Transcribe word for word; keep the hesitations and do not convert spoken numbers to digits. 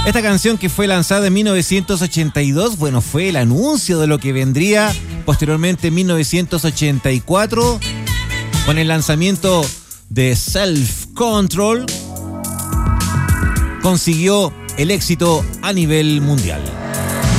Esta canción, que fue lanzada en mil novecientos ochenta y dos, bueno, fue el anuncio de lo que vendría posteriormente en mil novecientos ochenta y cuatro con el lanzamiento de Self Control. Consiguió el éxito a nivel mundial.